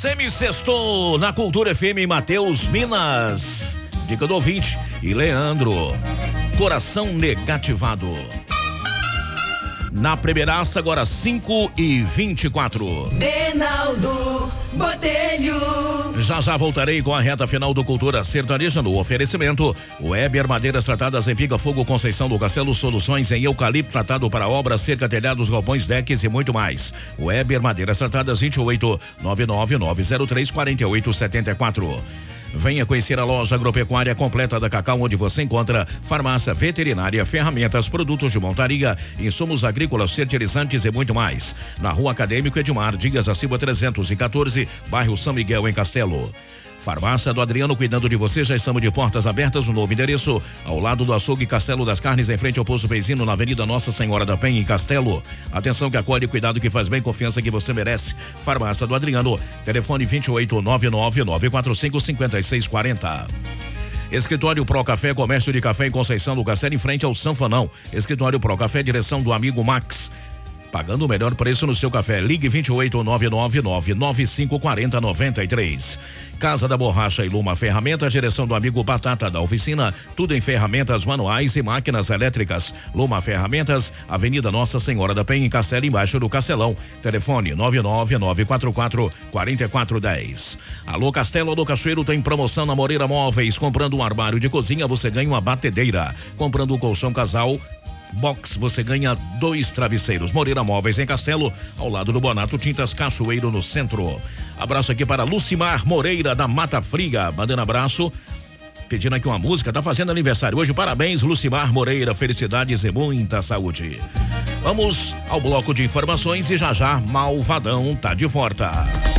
Semi-sextou na Cultura FM, Matheus Minas. Dica do ouvinte. E Leandro, Coração Negativado. Na primeiraça, agora 5h24. Reinaldo Botelho. Já voltarei com a reta final do Cultura Sertaneja no oferecimento. Weber Madeiras Tratadas em Pica Fogo, Conceição do Castelo, soluções em eucalipto tratado para obras, cerca, telhados, galpões, decks e muito mais. Weber Madeiras Tratadas 28 99903 4874. Venha conhecer a loja agropecuária completa da Cacau, onde você encontra farmácia, veterinária, ferramentas, produtos de montaria, insumos agrícolas, fertilizantes e muito mais. Na Rua Acadêmico Edmar Dias da Silva 314, bairro São Miguel, em Castelo. Farmácia do Adriano, cuidando de você, já estamos de portas abertas, no novo endereço, ao lado do açougue Castelo das Carnes, em frente ao Poço Peizino, na Avenida Nossa Senhora da Penha, em Castelo. Atenção que acolhe, cuidado que faz bem, confiança que você merece. Farmácia do Adriano, telefone 2899-945-5640. Escritório Pro Café, comércio de café em Conceição do Castelo, em frente ao Sanfanão. Escritório Pro Café, direção do amigo Max. Pagando o melhor preço no seu café. Ligue 2899-9540-93. Casa da Borracha e Luma Ferramentas, direção do amigo Batata da Oficina. Tudo em ferramentas manuais e máquinas elétricas. Luma Ferramentas, Avenida Nossa Senhora da Penha, em Castelo, embaixo do Castelão. Telefone 99944-4410. Alô Castelo, alô Cachoeiro, tem promoção na Moreira Móveis. Comprando um armário de cozinha, você ganha uma batedeira. Comprando um colchão casal box, você ganha 2 travesseiros. Moreira Móveis em Castelo, ao lado do Bonato Tintas Cachoeiro, no centro. Abraço aqui para Lucimar Moreira, da Mata Fria, mandando abraço, pedindo aqui uma música, tá fazendo aniversário hoje. Parabéns, Lucimar Moreira, felicidades e muita saúde. Vamos ao bloco de informações e já Malvadão tá de volta.